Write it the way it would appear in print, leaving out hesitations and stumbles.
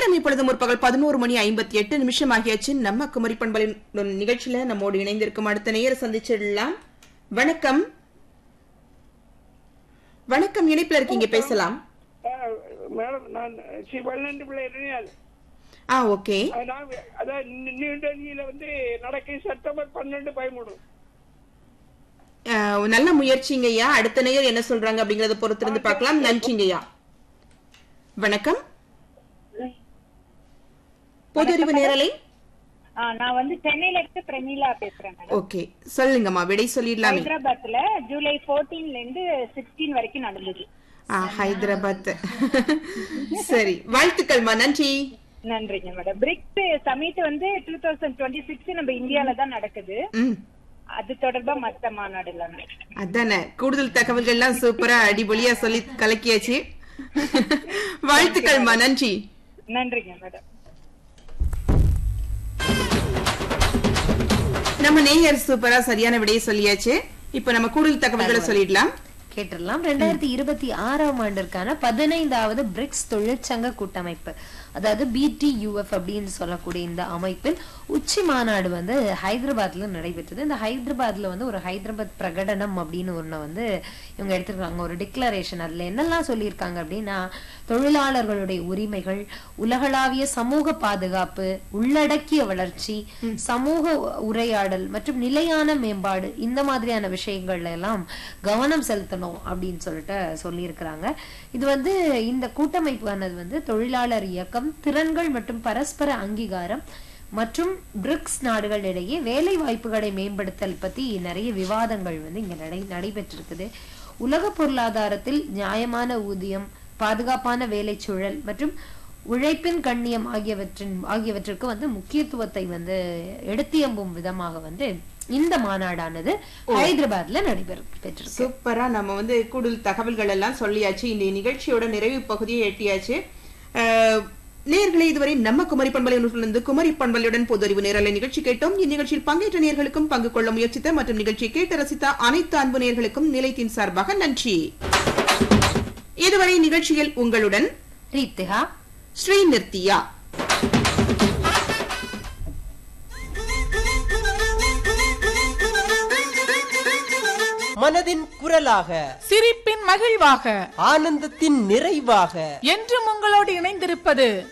நேரம் இப்பொழுது முற்பகல் 11:58 ஆகியாச்சு. நம்ம குமரி பண்பலை நிகழ்ச்சியில நம்மோடு இணைந்திருக்கும் அடுத்த நேயர் சந்திச்சிடலாம். வணக்கம். வணக்கம், இணைப்புல இருக்கீங்க, பேசலாம். மேடம், நான் சிவனந்தி பிள்ளை. ஓகே. நியூடெல்லியில நடக்க செப்டம்பர் 12, 13. நல்ல முயற்சிங்கய்யா. அடுத்த நேயர் என்ன சொல்றாங்க அப்படிங்கறத பொறுத்திருந்து பார்க்கலாம். நன்றிங்கய்யா. வணக்கம். பொது அறிவு நேரலை. நான் சென்னையில இருந்து பிரமீளா பேசுறேன். ஓகே, சொல்லுங்கம்மா, விடை சொல்லிடலாமே. ஹைதராபாத்ல ஜூலை 14ல இருந்து 16 வரைக்கும் நடந்தது. ஹைதராபாத். சரி, வாழ்த்துக்கள்மா. நன்றி. நன்றிங்க மேடம். பிரிக்ஸ் சமிட் 2026 நம்ம இந்தியால தான் நடக்குது. அது தொடர்பா மத்த மாநாடு எல்லாமே அதானே. கூடுதல் தகவல்கள் எல்லாம் சூப்பரா அடிபொலியா சொல்லி கலக்கியாச்சு. வாழ்த்துக்கள்மா. நன்றி. நன்றிங்க மேடம். நம்ம நேயர் சூப்பரா சரியான விடையை சொல்லியாச்சு. இப்ப நம்ம கூடுதல் தகவல்களை சொல்லிடலாம், கேட்டுடலாம். 2026ஆம் ஆண்டிற்கான 15வது பிரிக்ஸ் தொழிற்சங்க கூட்டமைப்பு, அதாவது BTUF அப்படின்னு சொல்லக்கூடிய இந்த அமைப்பின் உச்சி மாநாடு ஹைதராபாத்ல நடைபெற்றது. இந்த ஹைதராபாத்ல ஒரு ஹைதராபாத் பிரகடனம் அப்படின்னு ஒண்ணு இவங்க எடுத்துருக்காங்க, ஒரு டிக்ளரேஷன். அதுல என்னெல்லாம் சொல்லியிருக்காங்க அப்படின்னா, தொழிலாளர்களுடைய உரிமைகள், உலகளாவிய சமூக பாதுகாப்பு, உள்ளடக்கிய வளர்ச்சி, சமூக உரையாடல் மற்றும் நிலையான மேம்பாடு, இந்த மாதிரியான விஷயங்கள்ல எல்லாம் கவனம் செலுத்தணும் அப்படின்னு சொல்லிட்டு சொல்லியிருக்கிறாங்க. இது இந்த கூட்டமைப்பானது தொழிலாளர் இயக்கம், திறன்கள் மற்றும் பரஸ்பர அங்கீகாரம் மற்றும் பிரிக்ஸ் நாடுகள் இடையே வேலை வாய்ப்புகளை மேம்படுத்தல் பத்தி நிறைய விவாதங்கள் இங்க நடைபெற்றிருக்குது. உலக பொருளாதாரத்தில் நியாயமான ஊதியம், பாதுகாப்பான வேலை சூழல் மற்றும் உழைப்பின் கண்ணியம் ஆகியவற்றிற்கு முக்கியத்துவத்தை எடுத்தியம்பும் விதமாக இந்த மாநாடானது ஹைதராபாத்ல நடைபெற்று. சூப்பரா நம்ம கூடுதல் தகவல்கள் எல்லாம் சொல்லியாச்சு. இந்த நிகழ்ச்சியோட நிறைவு பகுதியை எட்டியாச்சு. நேயர்களே, இதுவரை நம்ம குமரி பண்பலையிலிருந்து குமரி பண்பலையுடன் பொது அறிவு நேரலை நிகழ்ச்சி கேட்டோம். இந்நிகழ்ச்சியில் பங்கேற்ற நேயர்களுக்கும் பங்கு கொள்ள முயற்சித்த மற்றும் நிகழ்ச்சியை கேட்டு ரசித்த அனைத்து அன்பு நேயர்களுக்கும் நிலையத்தின் சார்பாக நன்றி. இதுவரை நிகழ்ச்சியில் உங்களுடன் ரீத்திகா, ஸ்ரீ நிர்த்தியா. மனதின் குரலாக, சிரிப்பின் மகிழ்வாக, ஆனந்தத்தின் நிறைவாக என்றும் உங்களோடு இணைந்திருப்பது